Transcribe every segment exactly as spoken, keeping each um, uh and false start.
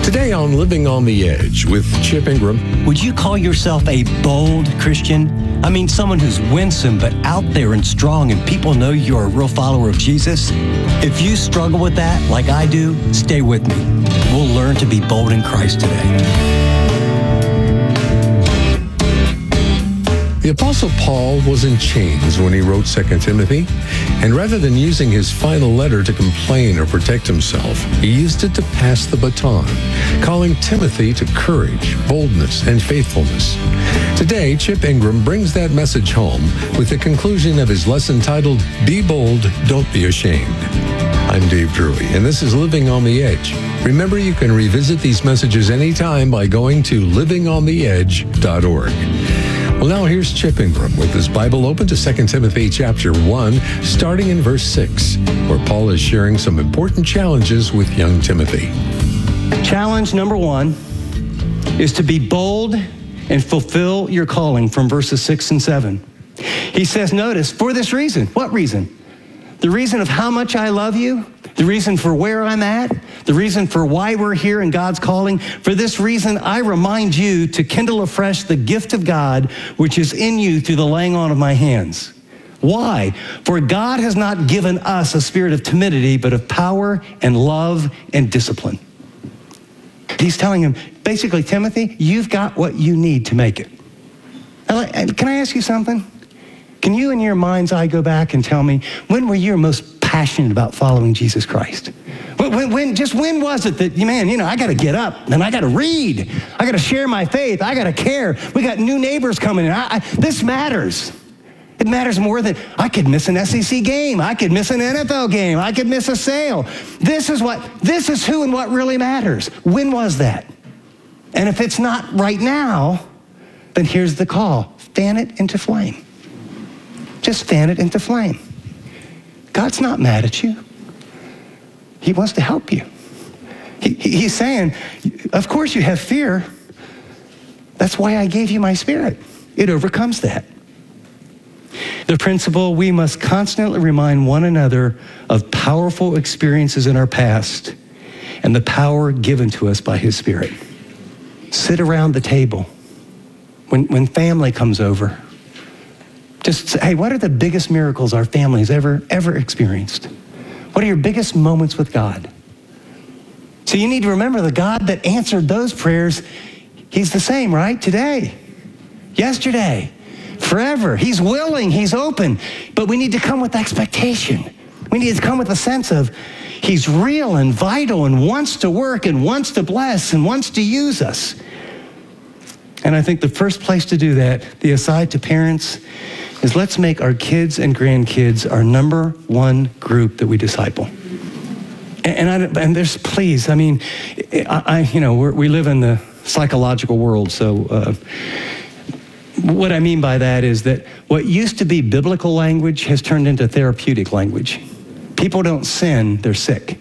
Today on Living on the Edge with Chip Ingram. Would you call yourself a bold Christian? I mean, someone who's winsome but out there and strong and people know you're a real follower of Jesus? If you struggle with that like I do, stay with me. We'll learn to be bold in Christ today. The Apostle Paul was in chains when he wrote Second Timothy, and rather than using his final letter to complain or protect himself, he used it to pass the baton, calling Timothy to courage, boldness, and faithfulness. Today, Chip Ingram brings that message home with the conclusion of his lesson titled, Be Bold, Don't Be Ashamed. I'm Dave Drury, and this is Living on the Edge. Remember, you can revisit these messages anytime by going to living on the edge dot org. Well, now here's Chip Ingram with his Bible open to Second Timothy chapter one, starting in verse six, where Paul is sharing some important challenges with young Timothy. Challenge number one is to be bold and fulfill your calling from verses six and seven. He says, notice, for this reason. What reason? The reason of how much I love you, the reason for where I'm at, the reason for why we're here in God's calling. For this reason, I remind you to kindle afresh the gift of God, which is in you through the laying on of my hands. Why? For God has not given us a spirit of timidity, but of power and love and discipline. He's telling him, basically, Timothy, you've got what you need to make it. Now, can I ask you something? Can you in your mind's eye go back and tell me, when were you most passionate about following Jesus Christ? When, when, when, just when was it that, man, you know, I got to get up and I got to read. I got to share my faith. I got to care. We got new neighbors coming in. I, I, this matters. It matters more than I could miss an S E C game. I could miss an N F L game. I could miss a sale. This is what, this is who and what really matters. When was that? And if it's not right now, then here's the call. Fan it into flame. Just fan it into flame. God's not mad at you. He wants to help you. He, he's saying, of course you have fear. That's why I gave you my spirit. It overcomes that. The principle, we must constantly remind one another of powerful experiences in our past and the power given to us by his spirit. Sit around the table. When, when family comes over, just say, hey, what are the biggest miracles our family's ever, ever experienced? What are your biggest moments with God? So you need to remember the God that answered those prayers, he's the same, right? Today, yesterday, forever. He's willing, he's open, but we need to come with expectation. We need to come with a sense of he's real and vital and wants to work and wants to bless and wants to use us. And I think the first place to do that, the aside to parents, is let's make our kids and grandkids our number one group that we disciple. And, and, I, and there's, please, I mean, I, I you know, we're, we live in the psychological world, so uh, what I mean by that is that what used to be biblical language has turned into therapeutic language. People don't sin, they're sick,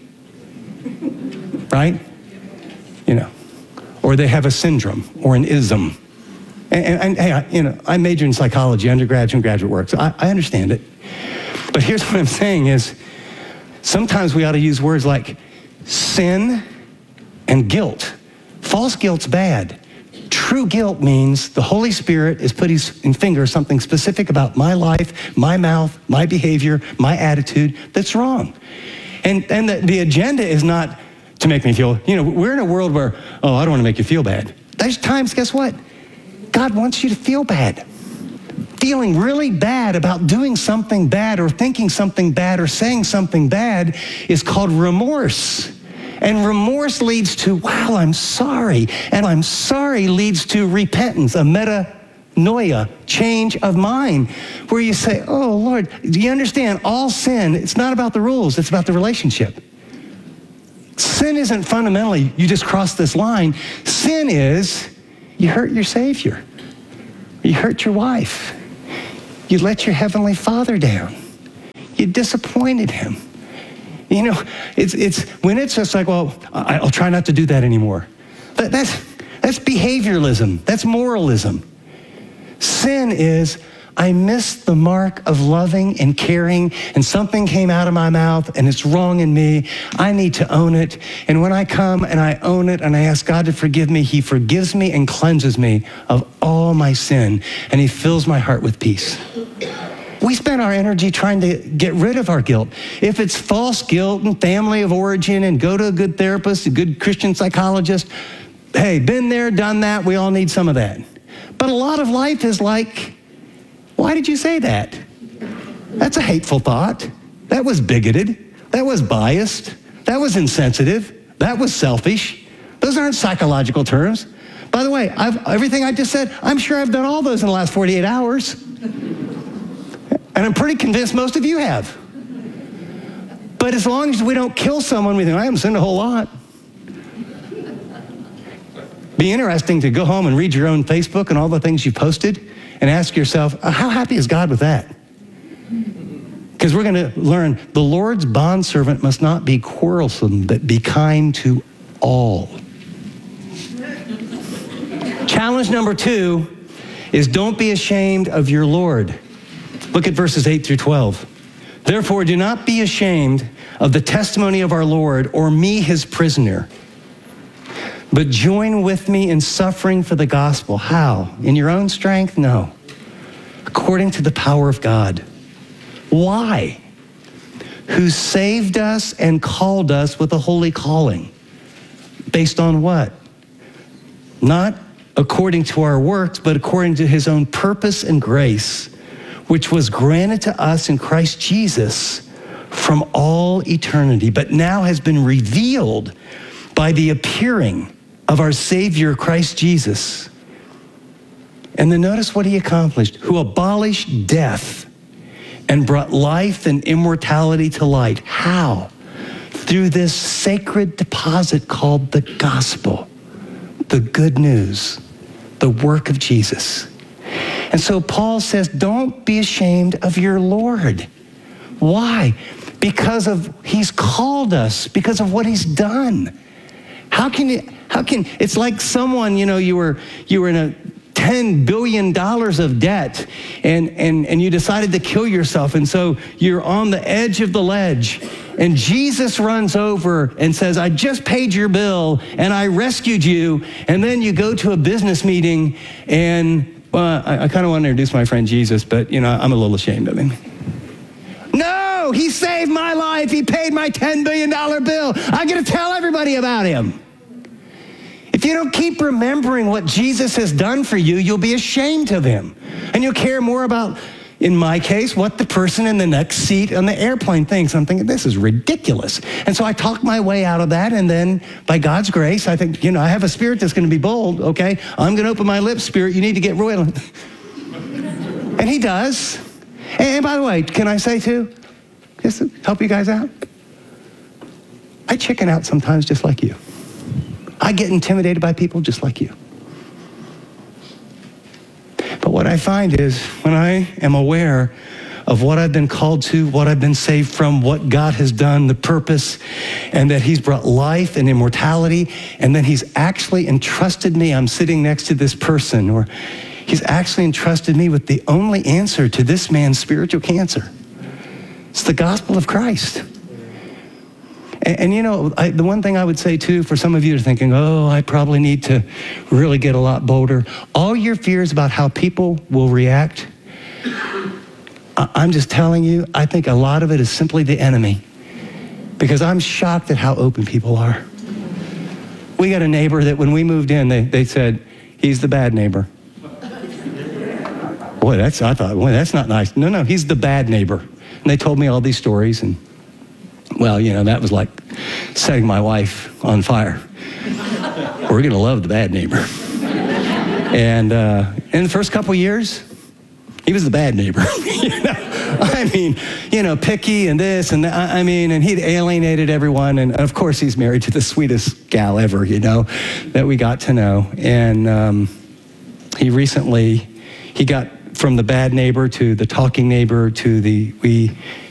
right? You know, or they have a syndrome or an ism. And, and, and hey, I, you know, I majored in psychology, undergraduate and graduate work, so I, I understand it. But here's what I'm saying is, sometimes we ought to use words like sin and guilt. False guilt's bad. True guilt means the Holy Spirit is putting his finger something specific about my life, my mouth, my behavior, my attitude that's wrong. And, and the, the agenda is not to make me feel, you know, we're in a world where, oh, I don't want to make you feel bad. There's times, guess what? God wants you to feel bad. Feeling really bad about doing something bad or thinking something bad or saying something bad is called remorse. And remorse leads to, wow, I'm sorry. And I'm sorry leads to repentance, a metanoia, change of mind, where you say, oh, Lord, do you understand? All sin, it's not about the rules, it's about the relationship. Sin isn't fundamentally, you just cross this line. Sin is, you hurt your Savior. You hurt your wife. You let your Heavenly Father down. You disappointed him. You know, it's it's when it's just like, well, I'll try not to do that anymore. That, that's, that's behavioralism. That's moralism. Sin is, I missed the mark of loving and caring, and something came out of my mouth and it's wrong in me. I need to own it. And when I come and I own it and I ask God to forgive me, he forgives me and cleanses me of all my sin, and he fills my heart with peace. We spend our energy trying to get rid of our guilt. If it's false guilt and family of origin and go to a good therapist, a good Christian psychologist, hey, been there, done that, we all need some of that. But a lot of life is like, why did you say that? That's a hateful thought. That was bigoted. That was biased. That was insensitive. That was selfish. Those aren't psychological terms. By the way, I've, everything I just said, I'm sure I've done all those in the last forty-eight hours. And I'm pretty convinced most of you have. But as long as we don't kill someone, we think, I haven't sinned a whole lot. Be interesting to go home and read your own Facebook and all the things you posted and ask yourself, how happy is God with that? Because we're going to learn the Lord's bondservant must not be quarrelsome, but be kind to all. Challenge number two is don't be ashamed of your Lord. Look at verses eight through twelve. Therefore, do not be ashamed of the testimony of our Lord or me, his prisoner, but join with me in suffering for the gospel. How? In your own strength? No. According to the power of God. Why? Who saved us and called us with a holy calling. Based on what? Not according to our works, but according to his own purpose and grace, which was granted to us in Christ Jesus from all eternity, but now has been revealed by the appearing of our Savior, Christ Jesus. And then notice what he accomplished, who abolished death and brought life and immortality to light. How? Through this sacred deposit called the gospel, the good news, the work of Jesus. And so Paul says, don't be ashamed of your Lord. Why? Because of he's called us, because of what he's done. How can you, how can, it's like someone, you know, you were, you were in a ten billion dollars of debt and, and, and you decided to kill yourself. And so you're on the edge of the ledge and Jesus runs over and says, I just paid your bill and I rescued you. And then you go to a business meeting and, well, I, I kind of want to introduce my friend Jesus, but you know, I'm a little ashamed of him. No, he saved my life. He paid my ten billion dollars bill. I got to tell everybody about him. If you don't keep remembering what Jesus has done for you, you'll be ashamed of him. And you'll care more about, in my case, what the person in the next seat on the airplane thinks. I'm thinking, this is ridiculous. And so I talk my way out of that. And then by God's grace, I think, you know, I have a spirit that's going to be bold. Okay, I'm going to open my lips, Spirit. You need to get royal. And he does. And by the way, can I say too, just to help you guys out? I chicken out sometimes just like you. I get intimidated by people just like you. But what I find is when I am aware of what I've been called to, what I've been saved from, what God has done, the purpose, and that he's brought life and immortality, and then he's actually entrusted me, I'm sitting next to this person, or he's actually entrusted me with the only answer to this man's spiritual cancer. It's the gospel of Christ. And, and you know, I, the one thing I would say too, for some of you are thinking, oh, I probably need to really get a lot bolder. All your fears about how people will react, I, I'm just telling you, I think a lot of it is simply the enemy. Because I'm shocked at how open people are. We got a neighbor that when we moved in, they, they said, he's the bad neighbor. Boy, that's, I thought, boy, that's not nice. No, no, he's the bad neighbor. And they told me all these stories, and well, you know, that was like setting my wife on fire. We're going to love the bad neighbor. And uh, in the first couple years, he was the bad neighbor. You know? I mean, you know, picky and this and that. I mean, and he'd alienated everyone. And of course, he's married to the sweetest gal ever, you know, that we got to know. And um, he recently, he got from the bad neighbor to the talking neighbor to the, we,